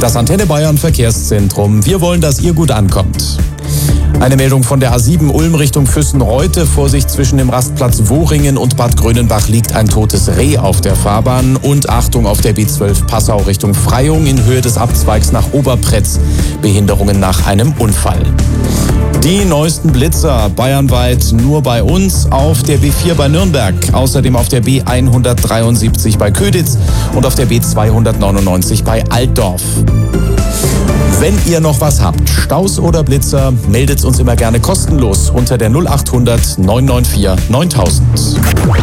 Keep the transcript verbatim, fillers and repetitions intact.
Das Antenne Bayern Verkehrszentrum. Wir wollen, dass ihr gut ankommt. Eine Meldung von der A sieben Ulm Richtung Füssen-Reute. Vorsicht, zwischen dem Rastplatz Wohringen und Bad Grönenbach liegt ein totes Reh auf der Fahrbahn. Und Achtung auf der B zwölf Passau Richtung Freyung in Höhe des Abzweigs nach Oberpretz. Behinderungen nach einem Unfall. Die neuesten Blitzer bayernweit nur bei uns auf der B vier bei Nürnberg, außerdem auf der B hundertdreiundsiebzig bei Köditz und auf der B zweihundertneunundneunzig bei Altdorf. Wenn ihr noch was habt, Staus oder Blitzer, meldet uns immer gerne kostenlos unter der null achthundert neun neun vier neuntausend.